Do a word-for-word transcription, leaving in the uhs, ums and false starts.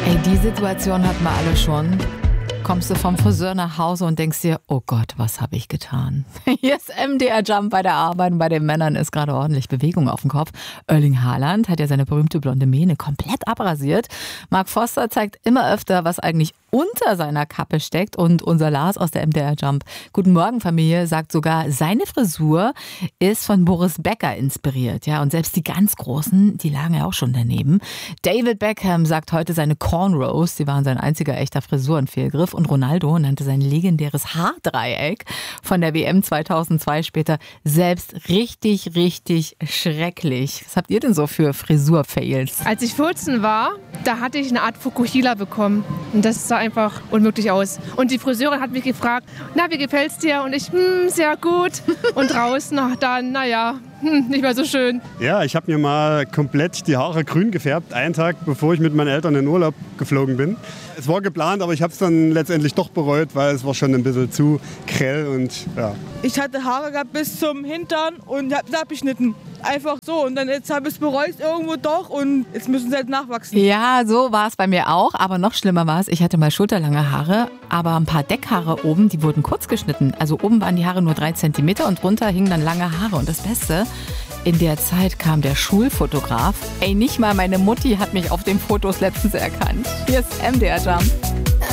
Ey, die Situation hatten wir alle schon. Kommst du vom Friseur nach Hause und denkst dir, oh Gott, was habe ich getan? Hier ist M D R Jump bei der Arbeit und bei den Männern ist gerade ordentlich Bewegung auf dem Kopf. Erling Haaland hat ja seine berühmte blonde Mähne komplett abrasiert. Mark Forster zeigt immer öfter, was eigentlich unter seiner Kappe steckt. Und unser Lars aus der M D R Jump Guten Morgen Familie sagt sogar, seine Frisur ist von Boris Becker inspiriert. Ja, und selbst die ganz Großen, die lagen ja auch schon daneben. David Beckham sagt heute, seine Cornrows, die waren sein einziger echter Frisurenfehlgriff. Und Ronaldo nannte sein legendäres Haardreieck von der W M zweitausendzwei später selbst richtig, richtig schrecklich. Was habt ihr denn so für Frisurfails? Als ich vierzehn war, da hatte ich eine Art Fukuhila bekommen. Und das sah einfach unmöglich aus. Und die Friseurin hat mich gefragt, na, wie gefällt's dir? Und ich, hm, sehr gut. Und draußen, ach, dann, naja, hm, nicht mehr so schön. Ja, ich habe mir mal komplett die Haare grün gefärbt, einen Tag bevor ich mit meinen Eltern in Urlaub geflogen bin. Es war geplant, aber ich habe es dann letztendlich doch bereut, weil es war schon ein bisschen zu grell und ja. Ich hatte Haare gehabt bis zum Hintern und habe es abgeschnitten. Einfach so. Und dann jetzt habe ich es bereut irgendwo doch und jetzt müssen sie halt nachwachsen. Ja, so war es bei mir auch. Aber noch schlimmer war es, ich hatte mal schulterlange Haare, aber ein paar Deckhaare oben, die wurden kurz geschnitten. Also oben waren die Haare nur drei Zentimeter und drunter hingen dann lange Haare. Und das Beste, in der Zeit kam der Schulfotograf. Ey, nicht mal meine Mutti hat mich auf den Fotos letztens erkannt. Hier ist M D R Jump.